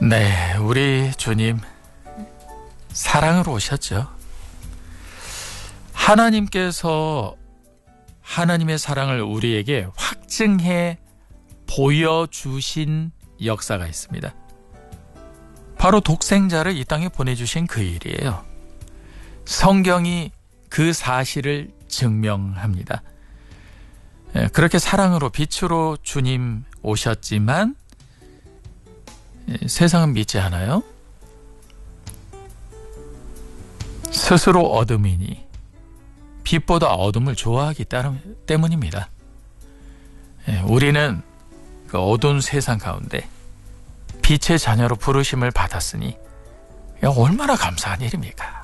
네, 우리 주님 사랑으로 오셨죠. 하나님께서 하나님의 사랑을 우리에게 확증해 보여주신 역사가 있습니다. 바로 독생자를 이 땅에 보내주신 그 일이에요. 성경이 그 사실을 증명합니다. 그렇게 사랑으로 빛으로 주님 오셨지만 세상은 믿지 않아요. 스스로 어둠이니 빛보다 어둠을 좋아하기 때문입니다. 우리는 그 어두운 세상 가운데 빛의 자녀로 부르심을 받았으니 얼마나 감사한 일입니까?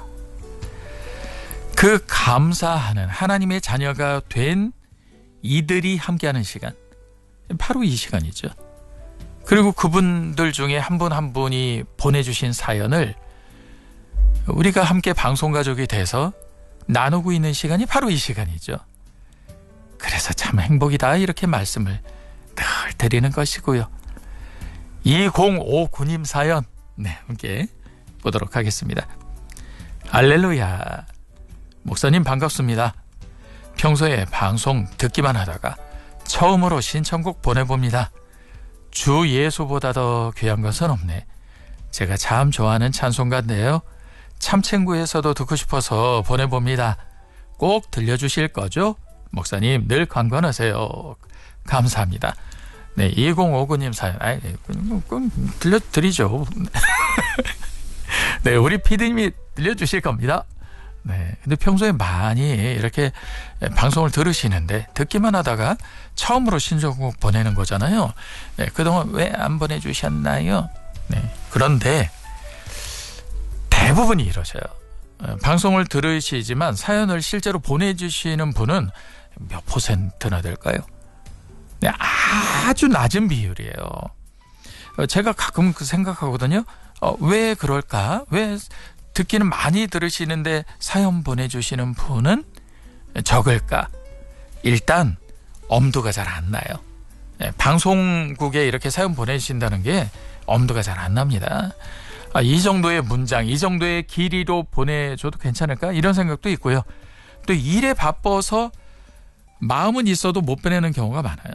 그 감사하는 하나님의 자녀가 된 이들이 함께하는 시간, 바로 이 시간이죠. 그리고 그분들 중에 한 분 한 분이 보내주신 사연을 우리가 함께 방송가족이 돼서 나누고 있는 시간이 바로 이 시간이죠. 그래서 참 행복이다, 이렇게 말씀을 늘 드리는 것이고요. 2059님 사연, 함께 보도록 하겠습니다. 알렐루야. 목사님 반갑습니다. 평소에 방송 듣기만 하다가 처음으로 신청곡 보내봅니다. 주 예수보다 더 귀한 것은 없네. 제가 참 좋아하는 찬송가인데요. 참친구에서도 듣고 싶어서 보내봅니다. 꼭 들려주실 거죠? 목사님 늘 강건하세요. 감사합니다. 네, 2059님 사연, 들려드리죠. 네, 우리 PD님이 들려주실 겁니다. 네, 근데 평소에 많이 이렇게 방송을 들으시는데 듣기만 하다가 처음으로 신청곡 보내는 거잖아요. 네, 그동안 왜 안 보내주셨나요? 네, 그런데 대부분이 이러셔요. 방송을 들으시지만 사연을 실제로 보내주시는 분은 몇 퍼센트나 될까요? 네, 아주 낮은 비율이에요. 제가 가끔 생각하거든요. 왜 그럴까? 왜 듣기는 많이 들으시는데 사연 보내주시는 분은 적을까? 일단 엄두가 잘 안 나요. 방송국에 이렇게 사연 보내주신다는 게 엄두가 잘 안 납니다. 이 정도의 문장, 이 정도의 길이로 보내줘도 괜찮을까? 이런 생각도 있고요. 또 일에 바빠서 마음은 있어도 못 보내는 경우가 많아요.